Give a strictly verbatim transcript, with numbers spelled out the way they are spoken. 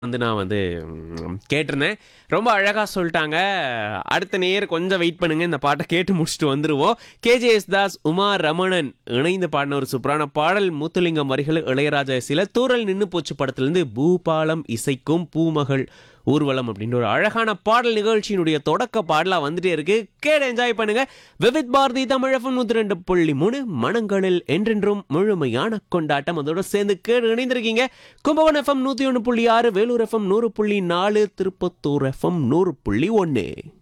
வந்து நான் வந்து ம், கேட்டிருந்தேன். ரொம்ப அழகா சொல்ட்டாங்க. அடுத்த நேயர் கொஞ்சம் வெயிட் பண்ணுங்க. இந்த பாட்ட கேட்டு முடிச்சுட்டு வந்துருவோம். கேஜேஎஸ் தாஸ், உமா ரமணன் இணைந்து பாடின ஒரு சூப்பரான பாடல். முத்துலிங்கம் வரிகள், இளையராஜா இசையில தூறல் நின்னு போச்சு படத்திலிருந்து பூபாலம் இசைக்கும் பூமகள் ஊர்வலம் அப்படின்ற ஒரு அழகான பாடல் நிகழ்ச்சியினுடைய தொடக்க பாடலா வந்துட்டே இருக்கு. கேட்டு என்ஜாய் பண்ணுங்க. விவித் பாரதி தமிழகம் நூத்தி ரெண்டு புள்ளி மூணு மனங்களில் என்றென்றும் முழுமையான கொண்டாட்டம். அதோட சேர்ந்து கேட்டு இணைந்திருக்கீங்க. கும்பகோணம் எஃப்எம் நூத்தி ஒன்று புள்ளி ஆறு, வேலூர் எஃப்எம் நூறு புள்ளி நாலு, திருப்பத்தூர் எஃப்எம் நூறு புள்ளி ஒன்று.